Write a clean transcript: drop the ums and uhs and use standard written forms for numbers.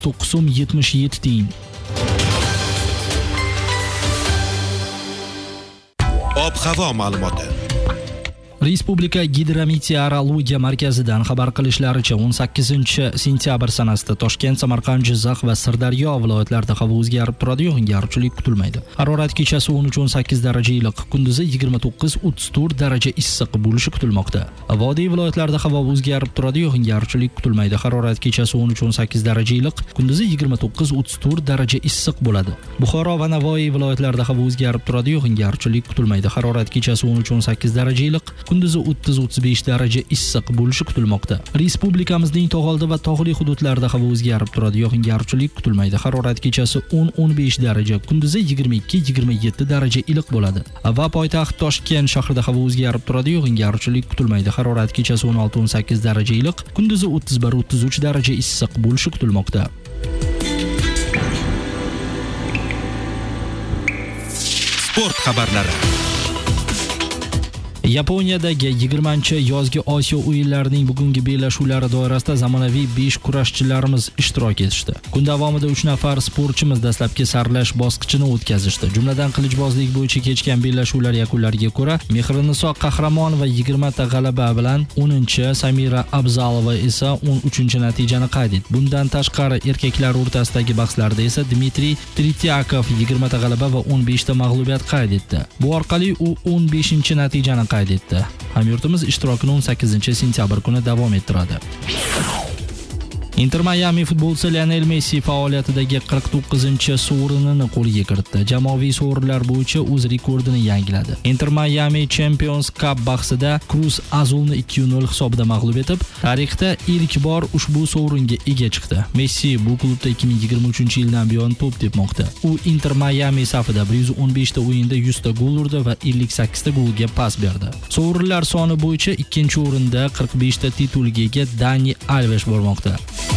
9.77. Ob-havo ma'lumoti. Respublika Gidrometeorologiya markazidan xabar qilishlaricha 18-sentyabr sanasida Toshkent, Samarqand, Jizzax va Sirdaryo viloyatlarida havo o'zgarib turadi, yog'ingarchilik kutilmaydi. Harorat kechasi 13-18 daraja iliq, kunduzi 29-34 daraja issiq bo'lishi kutilmoqda. Vodiy viloyatlarida havo o'zgarib turadi, yog'ingarchilik kutilmaydi. Harorat kechasi 13-18 daraja iliq, kunduzi 29-34 daraja issiq bo'ladi. Buxoro va Navoiy viloyatlarida havo o'zgarib turadi, yog'ingarchilik kutilmaydi. Harorat kechasi 13-18 daraja iliq, kunduzi 30-35 daraja issiq bo'lishi kutilmoqda. Respublikamizning tog'oldi va tog'li hududlarida havo o'zgarib turadi, yog'ingarchilik kutilmaydi. Harorat kechasi 10-15 daraja, kunduzi 22-27 daraja iliq bo'ladi. Va poytaxt Toshkent shahrida havo o'zgarib turadi, yog'ingarchilik kutilmaydi. Harorat kechasi 16-18 daraja iliq, kunduzi 31-33 daraja issiq bo'lishi kutilmoqda. Sport xabarlari. Yaponiyadagi 20-yozgi Osiyo o'yinlarining bugungi bellashuvlari doirasida zamonaviy 5 kurashchilarimiz ishtirok etishdi. Kun davomida 3 nafar sportchimiz dastlabki saralash bosqichini o'tkazishdi. Jumladan qilichbozlik bo'yicha kechgan bellashuvlar yakunlariga ko'ra Mehriniso Qahramon va 20 ta g'alaba bilan 10-chi, Samira Abzalova esa 13-chi natijani qayd etdi. Bundan tashqari erkaklar o'rtasidagi bahslarda esa Dmitriy Trityakov 20 ta g'alaba va 15 ta mag'lubiyat qayd etdi. Bu orqali u 15-chi natijani qayd etdi. Hamyurtimiz ishtirokini 18-sentyabr kuni davom ettiradi. Inter Miami futbolchisi Lionel Messi faoliyatidagi 49-sovrinini qo'lga kiritdi. Jamoaviy sovrinlar bo'yicha o'z rekordini yangiladi. Inter Miami Champions Cup bahsida Cruz Azulni 2-0 hisobida mag'lub etib, tarixda ilk bor ushbu sovringa ega chiqdi. Messi bu klubda 2023-yildan buyon to'p tepmoqda. U Inter Miami safida 115 ta o'yinda 100 ta gol urdi va 58 ta golga pas berdi. Sovrinlar soni bo'yicha ikkinchi o'rinda 45 ta titulga ega Dani Alves bormoqda.